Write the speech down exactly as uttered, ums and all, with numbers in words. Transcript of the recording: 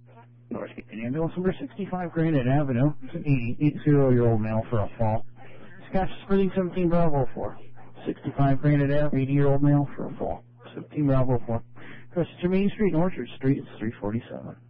Northgate Ambulance number sixty-five Granite Avenue. It's an eighty-year-old male for a fall. Scotch Spreading seventeen Bravo four. sixty-five Granite Avenue, eighty-year-old male for a fall. seventeen Bravo four. Across to Main Street and Orchard Street, it's three forty-seven.